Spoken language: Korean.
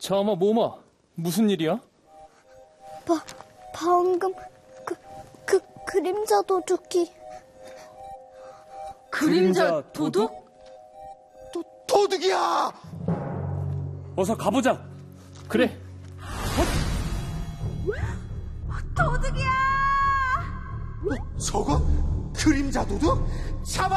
자, 모마. 무슨 일이야? 방금 그림자 도둑이. 그림자 도둑? 도둑이야! 어서 가보자. 그래. 도둑이야! 저거? 그림자 도둑? 잡아!